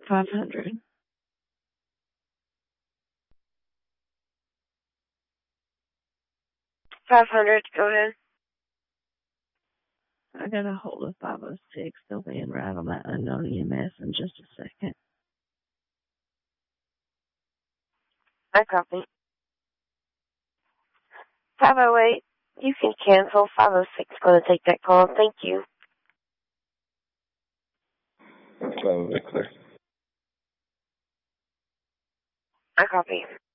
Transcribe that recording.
500. $500, go ahead. I got a hold of 506. They'll be in right on that unknown EMS in just a second. I copy. 508, you can cancel. 506 going to take that call. Thank you. 508, clear. I copy.